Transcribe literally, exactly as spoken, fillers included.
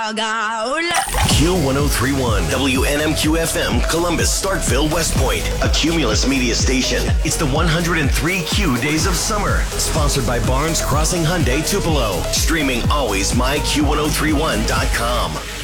Q one oh three point one, W N M Q F M, Columbus, Starkville, West Point, a Cumulus media station. It's the one hundred three Q Days of Summer, sponsored by Barnes Crossing Hyundai Tupelo. Streaming always, my Q one oh three one dot com.